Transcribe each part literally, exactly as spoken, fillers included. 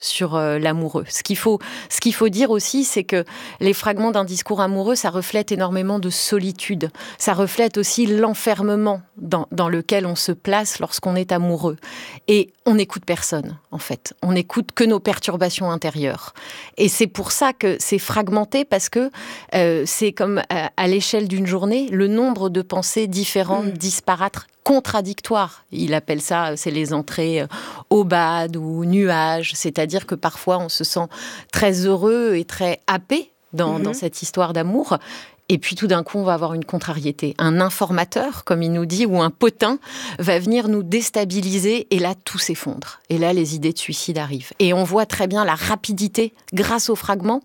sur euh, l'amoureux. Ce qu'il faut, ce qu'il faut dire aussi, c'est que les fragments d'un discours amoureux, ça reflète énormément de solitude. Ça reflète aussi l'enfermement dans, dans lequel on se place lorsqu'on est amoureux. Et on n'écoute personne, en fait. On n'écoute que nos perturbations intérieures. Et c'est pour ça que c'est fragmenté, parce que euh, c'est comme à, à l'échelle d'une journée, le nombre de pensées différentes, mmh. disparates, contradictoires. Il appelle ça, c'est les entrées aubades ou nuages, c'est-à-dire que parfois on se sent très heureux et très happé dans, mmh. dans cette histoire d'amour. Et puis tout d'un coup, on va avoir une contrariété. Un informateur, comme il nous dit, ou un potin, va venir nous déstabiliser et là, tout s'effondre. Et là, les idées de suicide arrivent. Et on voit très bien la rapidité, grâce aux fragments,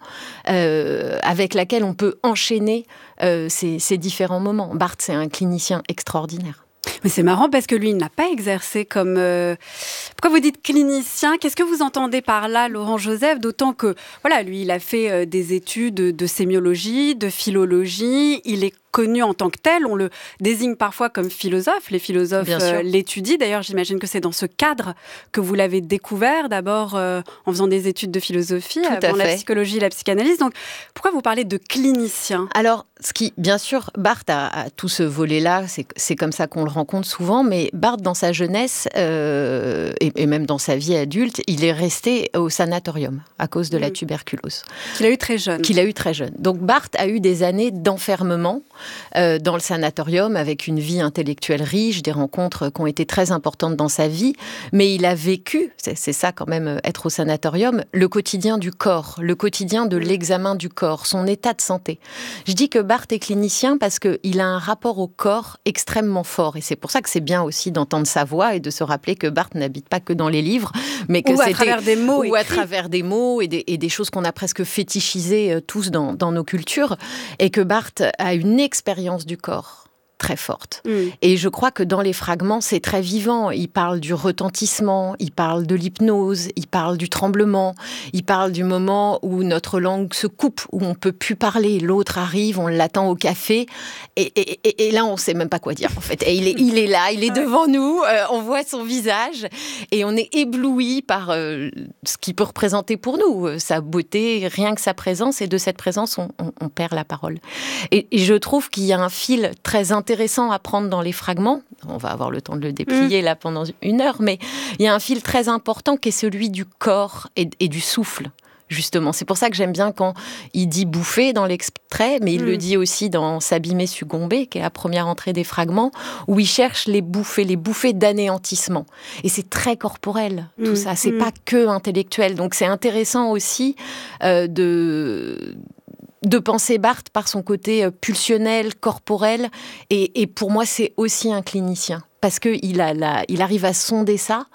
euh, avec laquelle on peut enchaîner euh, ces, ces différents moments. Barthes, c'est un clinicien extraordinaire. Mais c'est marrant parce que lui, il n'a pas exercé comme... Euh... Pourquoi vous dites clinicien ? Qu'est-ce que vous entendez par là, Laurent Joseph ? D'autant que, voilà, lui, il a fait euh, des études de sémiologie, de philologie. Il est connu en tant que tel. On le désigne parfois comme philosophe. Les philosophes euh, l'étudient. D'ailleurs, j'imagine que c'est dans ce cadre que vous l'avez découvert, d'abord euh, en faisant des études de philosophie, Tout avant la psychologie et la psychanalyse. Donc, pourquoi vous parlez de clinicien ? Alors, ce qui, bien sûr, Barthes a, a tout ce volet-là, c'est, c'est comme ça qu'on le rencontre souvent, mais Barthes, dans sa jeunesse, euh, et, et même dans sa vie adulte, il est resté au sanatorium à cause de mmh. la tuberculose. Qu'il a eu très jeune. Qu'il a eu très jeune. Donc, Barthes a eu des années d'enfermement euh, dans le sanatorium, avec une vie intellectuelle riche, des rencontres qui ont été très importantes dans sa vie, mais il a vécu, c'est, c'est ça quand même, être au sanatorium, le quotidien du corps, le quotidien de l'examen du corps, son état de santé. Je dis que Barthes est clinicien parce qu'il a un rapport au corps extrêmement fort, et c'est pour ça que c'est bien aussi d'entendre sa voix et de se rappeler que Barthes n'habite pas que dans les livres, mais que ou c'était... à travers des mots Ou à travers des mots et des, et des choses qu'on a presque fétichisées euh, tous dans, dans nos cultures, et que Barthes a une expérience du corps très forte. Mm. Et je crois que dans les fragments, c'est très vivant. Il parle du retentissement, il parle de l'hypnose, il parle du tremblement, il parle du moment où notre langue se coupe, où on ne peut plus parler. L'autre arrive, on l'attend au café, et, et, et, et là, on ne sait même pas quoi dire, en fait. Et il est, il est là, il est devant nous, euh, on voit son visage, et on est ébloui par euh, ce qu'il peut représenter pour nous, euh, sa beauté, rien que sa présence, et de cette présence, on, on, on perd la parole. Et, et je trouve qu'il y a un fil très intéressant intéressant à prendre dans les fragments. On va avoir le temps de le déplier mmh. là pendant une heure, mais il y a un fil très important qui est celui du corps et, et du souffle. Justement, c'est pour ça que j'aime bien quand il dit bouffer dans l'extrait, mais il mmh. le dit aussi dans S'abîmer, succomber, qui est la première entrée des fragments, où il cherche les bouffées, les bouffées d'anéantissement. Et c'est très corporel, tout mmh. ça. C'est mmh. pas que intellectuel. Donc c'est intéressant aussi euh, de... de penser Barthes par son côté pulsionnel, corporel, et, et pour moi, c'est aussi un clinicien, parce qu'il a la, il arrive à sonder ça,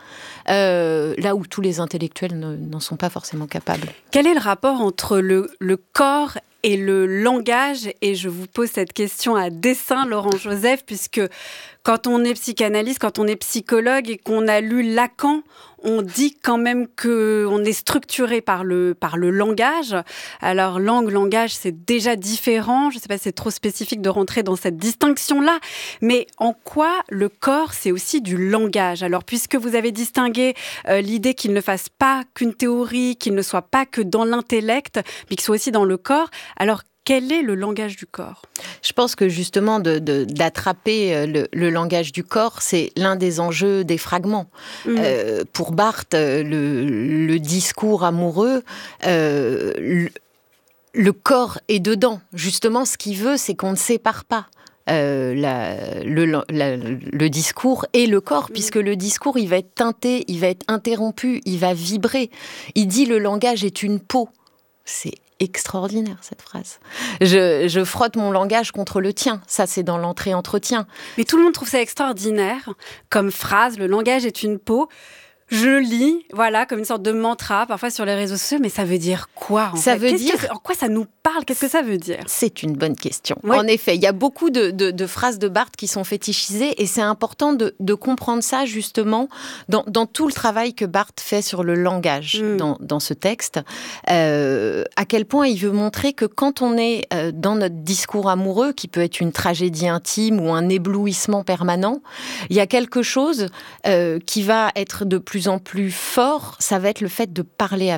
euh, là où tous les intellectuels ne, n'en sont pas forcément capables. Quel est le rapport entre le, le corps et le langage ? Et je vous pose cette question à dessein, Laurent Joseph, puisque quand on est psychanalyste, quand on est psychologue et qu'on a lu Lacan, on dit quand même qu'on est structuré par le, par le langage. Alors, langue, langage, c'est déjà différent. Je ne sais pas si c'est trop spécifique de rentrer dans cette distinction-là. Mais en quoi le corps, c'est aussi du langage ? Alors, puisque vous avez distingué euh, l'idée qu'il ne fasse pas qu'une théorie, qu'il ne soit pas que dans l'intellect, mais qu'il soit aussi dans le corps, alors quel est le langage du corps ? Je pense que justement, de, de, d'attraper le, le langage du corps, c'est l'un des enjeux des fragments. Mmh. Euh, pour Barthes, le, le discours amoureux, euh, le, le corps est dedans. Justement, ce qu'il veut, c'est qu'on ne sépare pas Euh, la, le, la, le discours et le corps, mmh. puisque le discours, il va être teinté, il va être interrompu, il va vibrer. Il dit « le langage est une peau ». C'est extraordinaire, cette phrase. Je, je frotte mon langage contre le tien. Ça, c'est dans l'entrée-entretien. Mais tout le monde trouve ça extraordinaire comme phrase. Le langage est une peau. Je le lis, voilà, comme une sorte de mantra, parfois sur les réseaux sociaux, mais ça veut dire quoi, en ça fait veut Qu'est-ce dire... que, en quoi ça nous parle ? Qu'est-ce que ça veut dire ? C'est une bonne question. Oui. En effet, il y a beaucoup de, de, de phrases de Barthes qui sont fétichisées, et c'est important de, de comprendre ça, justement, dans, dans tout le travail que Barthes fait sur le langage, mmh. dans, dans ce texte, euh, à quel point il veut montrer que quand on est euh, dans notre discours amoureux, qui peut être une tragédie intime ou un éblouissement permanent, il y a quelque chose euh, qui va être de plus en plus fort, ça va être le fait de parler